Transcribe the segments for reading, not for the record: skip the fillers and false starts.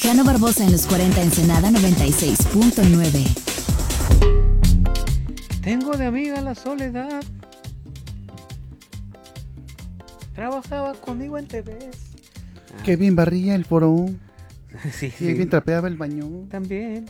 Jano Barbosa en los 40 Ensenada 96.9. Tengo de amiga la soledad. Trabajaba conmigo en TVs. Qué bien barría el foro. Sí, Qué bien trapeaba el baño. También.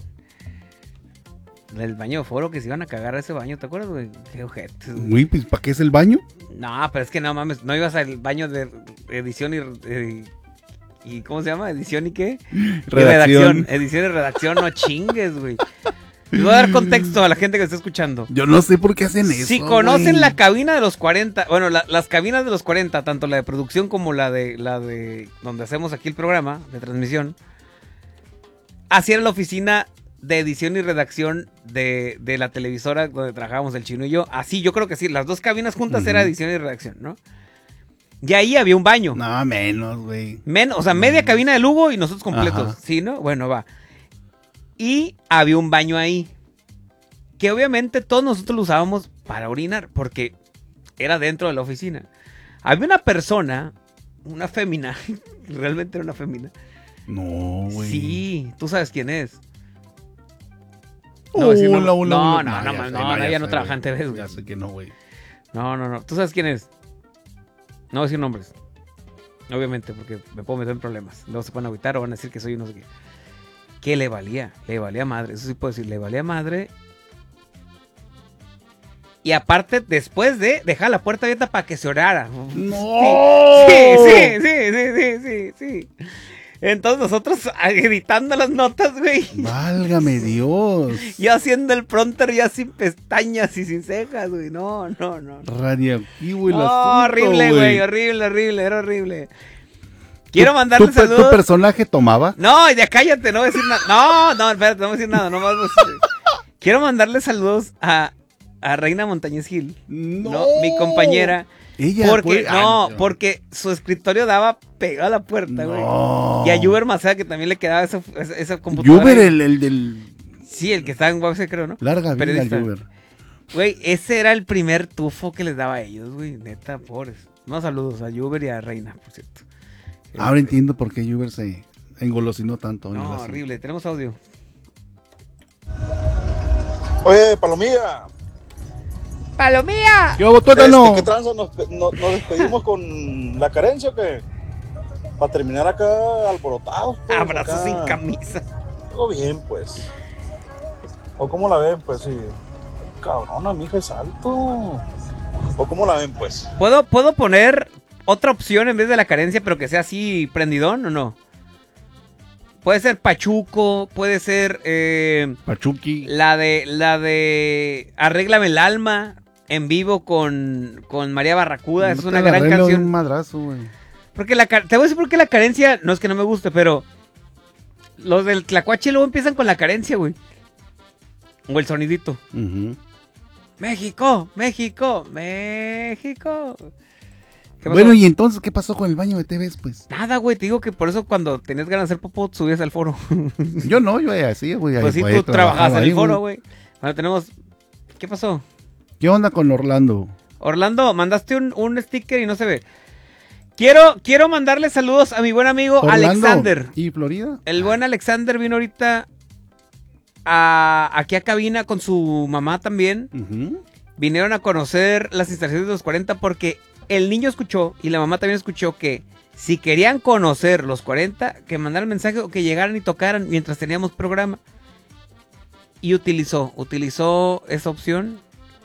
El baño de foro que se iban a cagar a ese baño, ¿te acuerdas, güey? Qué ojete. Uy, pues ¿para qué es el baño? No, pero es que no mames, no ibas al baño de edición y ¿cómo se llama? ¿Edición y qué? Redacción. Edición y redacción, no chingues, güey. Les voy a dar contexto a la gente que está escuchando. Yo no sé por qué hacen eso. Si conocen güey. la cabina de los 40, bueno, las cabinas de los 40, tanto la de producción como la de donde hacemos aquí el programa de transmisión, así era la oficina de edición y redacción de la televisora donde trabajábamos el Chino y yo. Así, yo creo que sí, las dos cabinas juntas era edición y redacción, ¿no? Y ahí había un baño. No, menos, güey. O sea, media cabina de Lugo y nosotros completos. Ajá. ¿Sí, no? Bueno, va. Y había un baño ahí. Que obviamente todos nosotros lo usábamos para orinar. Porque era dentro de la oficina. Había una persona, una fémina. Realmente era una fémina. No, güey. Sí, tú sabes quién es. No, decir hola, hola, no, hola. ella no sé, trabaja en güey. TV, güey. Ya sé que no, güey. No. ¿Tú sabes quién es? No voy a decir nombres. Obviamente, porque me puedo meter en problemas. Luego se pueden agüitar o van a decir que soy no sé qué. Que le valía madre. Eso sí puedo decir, le valía madre. Y aparte, después de dejar la puerta abierta para que se orara. ¡No! Sí. Entonces nosotros editando las notas, güey. Válgame Dios. Yo haciendo el prompter ya sin pestañas y sin cejas, güey. No. Radioactivo el No, asunto, horrible, güey. Horrible. Era horrible. Quiero mandarle saludos. ¿Tu personaje tomaba? No, ya cállate, no voy a decir nada. No, espérate, no voy a decir nada. Nomás voy a decir... Quiero mandarle saludos a Reina Montañez Gil. No, mi compañera. Ella porque su escritorio daba pegado a la puerta, güey. Y a Juber Maceda, que también le quedaba esa computadora. Juber, el del... Sí, el que estaba en Webse, creo, ¿no? Larga vida, Juber. Güey, ese era el primer tufo que les daba a ellos, güey. Neta, pobres. No, saludos a Juber y a Reina, por cierto. Ahora entiendo por qué Juber se engolosinó tanto. No, horrible. Tenemos audio. Oye, Palomilla. ¡Palomilla! ¿Qué hago, tuétano? ¿Qué tranza? ¿Nos despedimos con la carencia o qué? Para terminar acá alborotados. Pues, abrazos acá. sin camisa. Todo bien, pues. ¿O cómo la ven, pues? Sí. Cabrona, mija, es alto. ¿O cómo la ven, pues? ¿Puedo poner otra opción en vez de la carencia, pero que sea así prendidón o no? Puede ser Pachuco, puede ser Pachuqui. la de Arréglame el alma en vivo con María Barracuda. Es una gran canción. Un madrazo, güey. Porque te voy a decir por qué la carencia, no es que no me guste, pero los del Tlacuache luego empiezan con la carencia, güey. O el sonidito. México. Bueno, y entonces, ¿qué pasó con el baño de TVs, pues? Nada, güey, te digo que por eso cuando tenías ganas de hacer popó, subías al foro. Yo no, yo así, güey. Pues sí, tú trabajabas en el foro, güey. Bueno, tenemos... ¿Qué pasó? ¿Qué onda con Orlando? Orlando, mandaste un sticker y no se ve. Quiero mandarle saludos a mi buen amigo Orlando, Alexander. ¿Y Florida? El buen Alexander vino ahorita aquí a cabina con su mamá también. Vinieron a conocer las instalaciones de los 40 porque el niño escuchó y la mamá también escuchó que si querían conocer los 40, que mandaran mensaje o que llegaran y tocaran mientras teníamos programa. Y utilizó esa opción.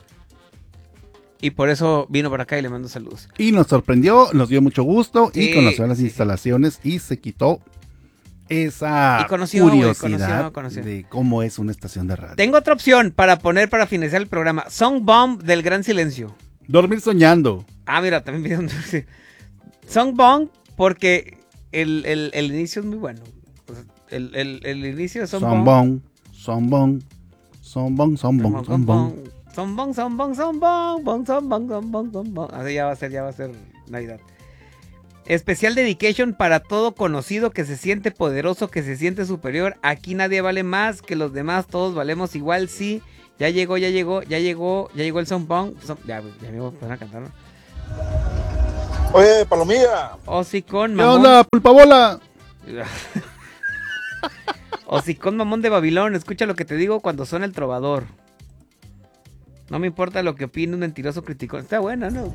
Y por eso vino para acá y le mando saludos. Y nos sorprendió, nos dio mucho gusto y Sí, conoció las sí, instalaciones y se quitó esa conoció, curiosidad conoció. de cómo es una estación de radio. Tengo otra opción para poner para finalizar el programa. Song Bomb del Gran Silencio. Dormir soñando. Ah, mira, también vieron. Song Bomb porque el inicio es muy bueno. Pues, el inicio de Song Bomb. Sombong. Así ya va a ser Navidad. Especial dedication para todo conocido que se siente poderoso, que se siente superior. Aquí nadie vale más que los demás, todos valemos igual, sí. Ya llegó el Sombong. Ya me voy a poner a cantar, ¿no? Oye, Palomilla. Hocicón, ¿Qué mamón. onda, pulpabola? Hocicón mamón de Babilón, escucha lo que te digo cuando suena el trovador. No me importa lo que opine un mentiroso criticón. Está buena, ¿no?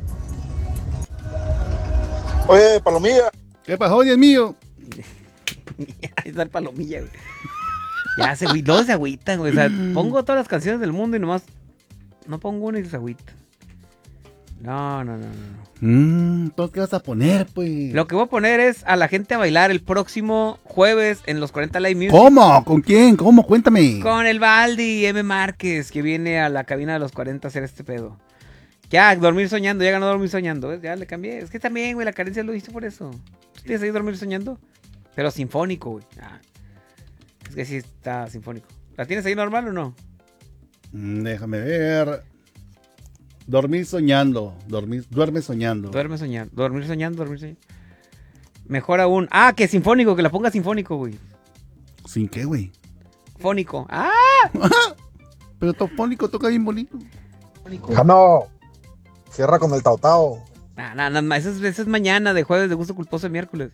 Oye, Palomilla. ¿Qué pasó, Dios mío? Ahí está el Palomilla, güey. Ya se dos de agüita, güey. O sea, pongo todas las canciones del mundo y nomás no pongo una y se agüita. No. Entonces, ¿qué vas a poner, pues? Lo que voy a poner es a la gente a bailar el próximo jueves en los 40 Live Music. ¿Cómo? ¿Con quién? ¿Cómo? Cuéntame. Con el Baldi y M. Márquez, que viene a la cabina de los 40 a hacer este pedo. Ya, dormir soñando, ya ganó dormir soñando, ¿ves? Ya le cambié. Es que también, güey, la carencia lo hizo por eso. ¿Tú tienes ahí dormir soñando? Pero sinfónico, güey. Es que sí está sinfónico. ¿La tienes ahí normal o no? Déjame ver. Dormir soñando. Duerme soñando. Dormir soñando. Mejor aún. Que sinfónico, que la ponga sinfónico, güey. ¿Sin qué, güey? Fónico. Pero fónico toca bien bonito. Jano, cierra con el tautao. No, eso es mañana, de jueves, de gusto culposo, de miércoles.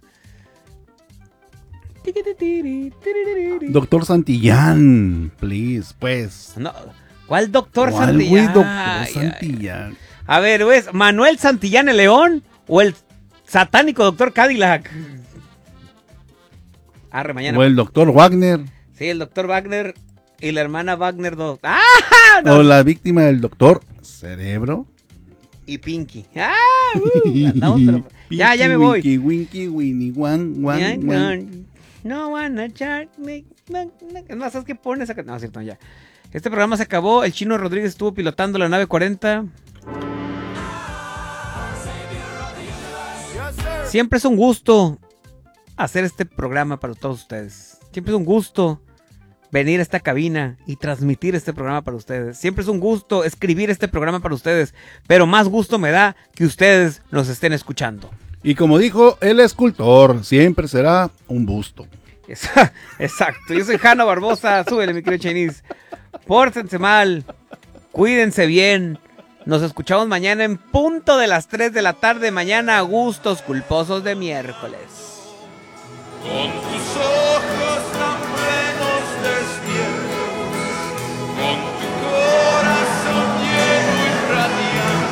Doctor Santillán, please, pues. No, ¿cuál Doctor ¿Cuál, Santillán? güey, Doctor Santillán? A ver, güey, ¿Manuel Santillán el León o el satánico Doctor Cadillac? Mañana. O el Doctor Wagner. Sí, el Doctor Wagner y la hermana Wagner 2. No. O la víctima del Doctor Cerebro. Y Pinky. Ya me voy. Winky, Winky, Winnie, Wan. No wanna charge me. No, ¿sabes qué pones acá? No, es cierto, ya. Este programa se acabó. El Chino Rodríguez estuvo pilotando la nave 40. Siempre es un gusto hacer este programa para todos ustedes. Siempre es un gusto venir a esta cabina y transmitir este programa para ustedes. Siempre es un gusto escribir este programa para ustedes. Pero más gusto me da que ustedes nos estén escuchando. Y como dijo el escultor, siempre será un busto. Exacto. Yo soy Jano Barbosa. Súbele, mi querido Chinese. Pórtense mal. Cuídense bien. Nos escuchamos mañana en punto de las 3 de la tarde. Mañana, gustos culposos de miércoles. Con tus ojos tan